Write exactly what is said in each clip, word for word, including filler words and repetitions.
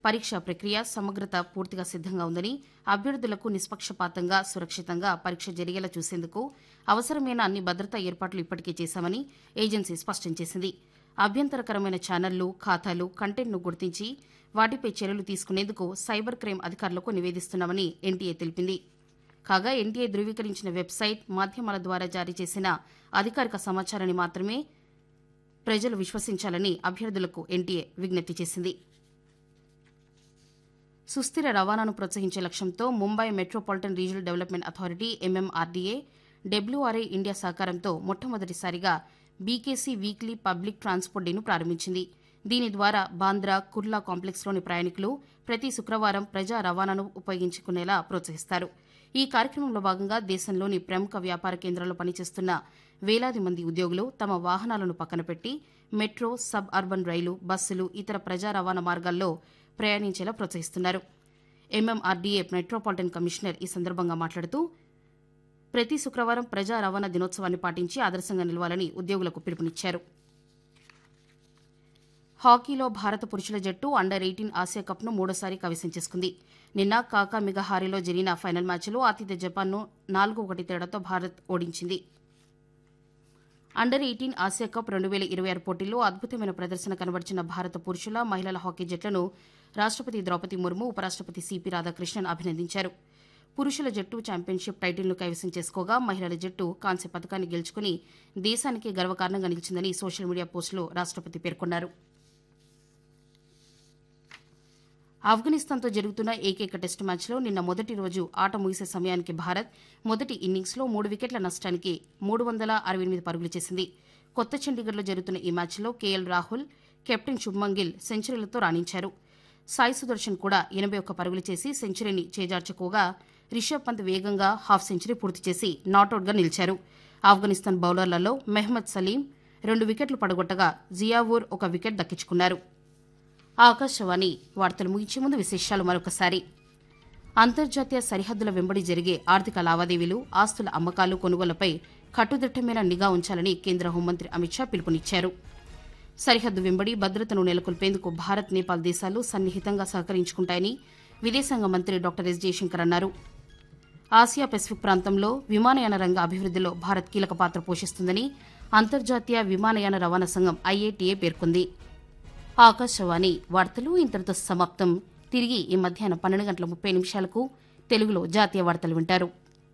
పరీక్షా ప్రక్రియ సమగ్రత పూర్తిగా సిద్దంగా ఉందని, అభ్యర్థులకు నిష్పక్షపాతంగా సురక్షితంగా పరీక్ష జరిగేలా చూసేందుకు అవసరమైన అన్ని భద్రతా ఏర్పాట్లు ఇప్పటికే చేశామని ఏజెన్సీ స్పష్టం చేసింది. అభ్యంతరకరమైన ఛానళ్లు, ఖాతాలు, కంటెంట్ను గుర్తించి వాటిపై చర్యలు తీసుకునేందుకు సైబర్ క్రైమ్ అధికారులకు నివేదిస్తున్నామని ఎన్టీఏ తెలిపింది. కాగా ఎన్టీఏ ధృవీకరించిన వెబ్సైట్, మాధ్యమాల ద్వారా జారీ చేసిన అధికారిక సమాచారాన్ని మాత్రమే ప్రజలు విశ్వసించాలని అభ్యర్థులకు ఎన్టీఏ విజ్ఞప్తి చేసింది. సుస్థిర రవాణాను ప్రోత్సహించే లక్ష్యంతో Mumbai metropolitan regional development authority MMRDA, డబ్ల్యూఆర్ఐ India సహకారంతో మొట్టమొదటిసారిగా బీకేసీ వీక్లీ పబ్లిక్ ట్రాన్స్పోర్ట్ డేను ప్రారంభించింది. దీని ద్వారా బాంద్రా, కుర్లా కాంప్లెక్స్లోని ప్రయాణికులు ప్రతి శుక్రవారం ప్రజా రవాణాను ఉపయోగించుకునేలా ప్రోత్సహిస్తారు. ఈ కార్యక్రమంలో భాగంగా దేశంలోని ప్రముఖ వ్యాపార కేంద్రాల్లో పనిచేస్తున్న వేలాది మంది ఉద్యోగులు తమ వాహనాలను పక్కన పెట్టి మెట్రో, సబ్ అర్బన్ రైలు, బస్సులు, ఇతర ప్రజా రవాణా మార్గాల్లో ప్రయాణించేలా ప్రోత్సహిస్తున్నారు. ఎంఎంఆర్డీఏ మెట్రోపాలిటన్ కమిషనర్ ఈ సందర్భంగా మాట్లాడుతూ ప్రతి శుక్రవారం ప్రజా రవాణా దినోత్సవాన్ని పాటించి ఆదర్శంగా నిలవాలని ఉద్యోగులకు పిలుపునిచ్చారు. హాకీలో భారత పురుషుల జట్టు అండర్ ఎయిటీన్ ఆసియా కప్ను మూడోసారి కైవసం చేసుకుంది. నిన్న కాకా మిగహారీలో జరిగిన ఫైనల్ మ్యాచ్లో ఆతిథ్య జపాన్ను నాలుగు ఒకటి తేడాతో భారత్ ఓడించింది. అండర్ ఎయిటీన్ ఆసియా కప్ రెండు వేల ఇరవై ఆరు పోటీల్లో అద్భుతమైన ప్రదర్శన కనబర్చిన భారత పురుషుల, మహిళల హాకీ జట్లను రాష్టపతి ద్రౌపది ముర్ము, ఉపరాష్టపతి సిపి రాధాకృష్ణన్ అభినందించారు. పురుషుల జట్టు ఛాంపియన్షిప్ టైటిల్ను కైవసం చేసుకోగా మహిళల జట్టు కాంస్య పథకాన్ని గెలుచుకుని దేశానికి గర్వకారణంగా నిలిచిందని సోషల్ మీడియా పోస్టులో రాష్టపతి పేర్కొన్నారు. ఆఫ్ఘనిస్తాన్తో జరుగుతున్న ఏకైక టెస్టు మ్యాచ్లో నిన్న మొదటి రోజు ఆట ముగిసే సమయానికి భారత్ మొదటి ఇన్నింగ్స్లో మూడు వికెట్ల నష్టానికి మూడు వందల అరవై ఎనిమిది పరుగులు చేసింది. కొత్త చండీగఢ్లో జరుగుతున్న ఈ మ్యాచ్లో కేఎల్ రాహుల్, కెప్టెన్ శుభ్మన్ గిల్ సెంచరీలతో రాణించారు. సాయి సుదర్శన్ కూడా ఎనభై ఒక్క పరుగులు చేసి సెంచరీని చేజార్చుకోగా రిషబ్ పంత్ వేగంగా హాఫ్ సెంచరీ పూర్తి చేసి నాటౌట్గా నిలిచారు. ఆఫ్ఘనిస్తాన్ బౌలర్లలో మెహ్మద్ సలీం రెండు వికెట్లు పడగొట్టగా జియావూర్ ఒక వికెట్ దక్కించుకున్నారు. ఆకాశవాణి వార్తలు ముగించే ముందు విశేషాలు మరొకసారి. అంతర్జాతీయ సరిహద్దుల వెంబడి జరిగే ఆర్థిక లావాదేవీలు, ఆస్తుల అమ్మకాలు, కొనుగోళ్లపై కట్టుదిట్టమైన నిఘా ఉంచాలని కేంద్ర హోంమంత్రి అమిత్ షా పిలుపునిచ్చారు. సరిహద్దు వెంబడి భద్రతను నెలకొల్పేందుకు భారత్, నేపాల్ దేశాలు సన్నిహితంగా సహకరించుకుంటాయని విదేశాంగ మంత్రి డాక్టర్ ఎస్ జయశంకర్ అన్నారు. ఆసియా పెసిఫిక్ ప్రాంతంలో విమానయాన రంగ అభివృద్దిలో భారత్ కీలక పాత్ర పోషిస్తుందని అంతర్జాతీయ విమానయాన రవాణా సంఘం ఐఏటీఏ పేర్కొంది. ఆకాశవాణి వార్తలు ఇంతటితో సమాప్తం. తిరిగి ఈ మధ్యాహ్నం పన్నెండు గంటల ముప్పై నిమిషాలకు తెలుగులో జాతీయ వార్తలు వింటారు.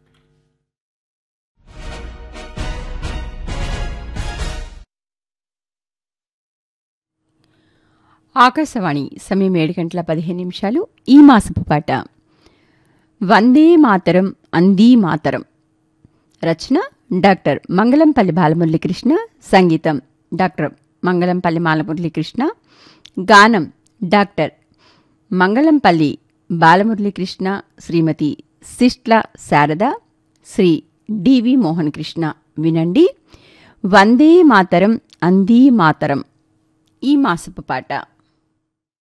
ఆకాశవాణి సమయం ఏడు గంటల పదిహేను నిమిషాలు. ఈ మాసపు పాట వందే మాతరం అందే మాతరం. రచన డాక్టర్ మంగళంపల్లి బాలమురళీకృష్ణ. సంగీతం డాక్టర్ మంగళంపల్లి బాలమురళీకృష్ణ. గానం డాక్టర్ మంగళంపల్లి బాలమురళీకృష్ణ, శ్రీమతి సిస్ట్ల శారద, శ్రీ డివి మోహన్ కృష్ణ. వినండి, వందే మాతరం అందే మాతరం ఈ మాసపు పాట.